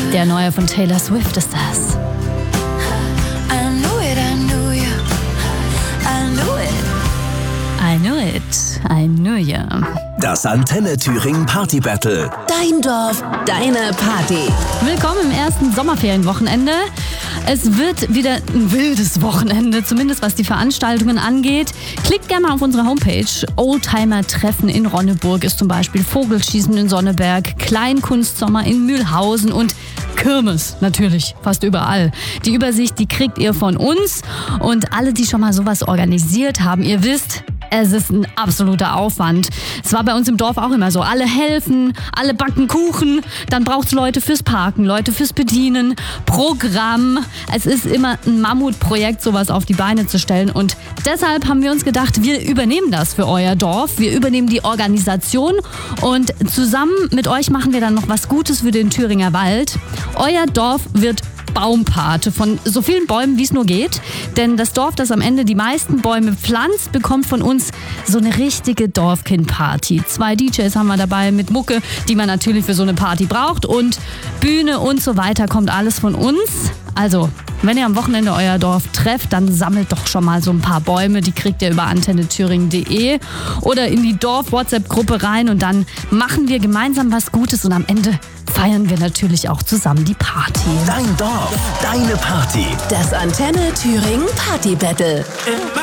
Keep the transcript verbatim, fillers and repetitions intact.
Der neue von Taylor Swift ist das. I knew it, I knew you. I knew it. I knew it, I knew you. Das Antenne Thüringen Party Battle. Dein Dorf, deine Party. Willkommen im ersten Sommerferienwochenende. Es wird wieder ein wildes Wochenende, zumindest was die Veranstaltungen angeht. Klickt gerne mal auf unsere Homepage. Oldtimer-Treffen in Ronneburg ist zum Beispiel, Vogelschießen in Sonneberg, Kleinkunstsommer in Mühlhausen und Kirmes natürlich fast überall. Die Übersicht, die kriegt ihr von uns. Und alle, die schon mal sowas organisiert haben, ihr wisst, es ist ein absoluter Aufwand. Es war bei uns im Dorf auch immer so. Alle helfen, alle backen Kuchen. Dann braucht es Leute fürs Parken, Leute fürs Bedienen, Programm. Es ist immer ein Mammutprojekt, sowas auf die Beine zu stellen. Und deshalb haben wir uns gedacht, wir übernehmen das für euer Dorf. Wir übernehmen die Organisation. Und zusammen mit euch machen wir dann noch was Gutes für den Thüringer Wald. Euer Dorf wird Baumpate von so vielen Bäumen, wie es nur geht. Denn das Dorf, das am Ende die meisten Bäume pflanzt, bekommt von uns so eine richtige Dorfkindparty. Zwei D Js haben wir dabei mit Mucke, die man natürlich für so eine Party braucht. Und Bühne und so weiter kommt alles von uns. Also, wenn ihr am Wochenende euer Dorf trefft, dann sammelt doch schon mal so ein paar Bäume. Die kriegt ihr über antenne thüringen punkt de oder in die Dorf-WhatsApp-Gruppe rein. Und dann machen wir gemeinsam was Gutes und am Ende feiern wir natürlich auch zusammen die Party. Dein Dorf, deine Party. Das Antenne Thüringen Party Battle.